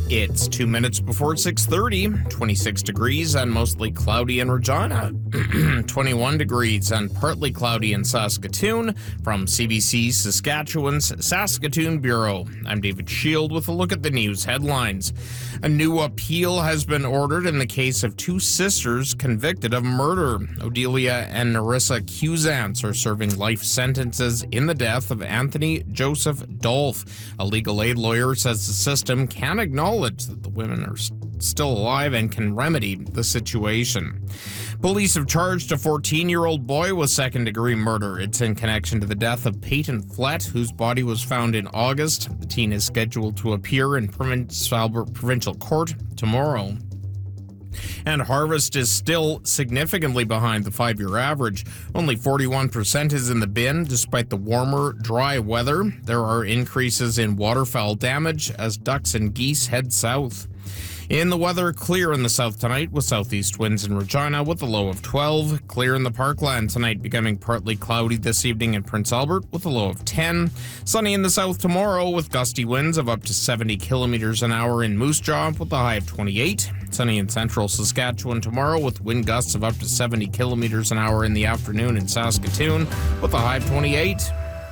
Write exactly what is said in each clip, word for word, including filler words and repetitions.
It's two minutes before six thirty, twenty-six degrees and mostly cloudy in Regina, twenty-one degrees and partly cloudy in Saskatoon. From C B C Saskatchewan's Saskatoon Bureau, I'm David Shield with a look at the news headlines. A new appeal has been ordered in the case of two sisters convicted of murder. Odelia and Narissa Cusance are serving life sentences in the death of Anthony Joseph Dolph. A legal aid lawyer says the system can acknowledge that the women are still alive and can remedy the situation. Police have charged a fourteen-year-old boy with second-degree murder. It's in connection to the death of Peyton Flett, whose body was found in August. The teen is scheduled to appear in Prince Albert Provincial Court tomorrow. And harvest is still significantly behind the five-year average. Only forty-one percent is in the bin, despite the warmer, dry weather. There are increases in waterfowl damage as ducks and geese head south. In the weather, clear in the south tonight with southeast winds in Regina with a low of twelve. Clear in the Parkland tonight, becoming partly cloudy this evening in Prince Albert with a low of ten. Sunny in the south tomorrow with gusty winds of up to seventy kilometers an hour in Moose Jaw with a high of twenty-eight. Sunny in central Saskatchewan tomorrow with wind gusts of up to seventy kilometers an hour in the afternoon in Saskatoon with a high of twenty-eight.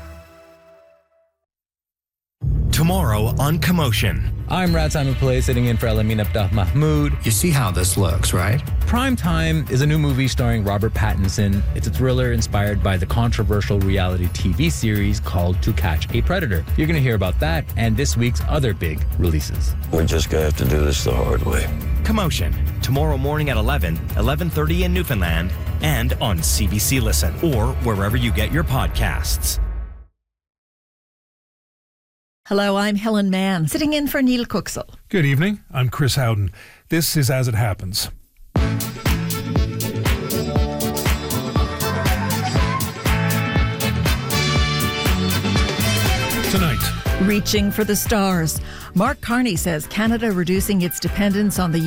Tomorrow on Commotion. I'm Rad Simon Pillay, sitting in for Elamin Abdah Mahmoud. You see how this looks, right? Prime Time is a new movie starring Robert Pattinson. It's a thriller inspired by the controversial reality T V series called To Catch a Predator. You're going to hear about that and this week's other big releases. We're just going to have to do this the hard way. Commotion, tomorrow morning at eleven, eleven thirty in Newfoundland, and on C B C Listen, or wherever you get your podcasts. Hello, I'm Helen Mann, sitting in for Neil Cooksall. Good evening. I'm Chris Howden. This is As It Happens. Tonight. Reaching for the stars. Mark Carney says Canada reducing its dependence on the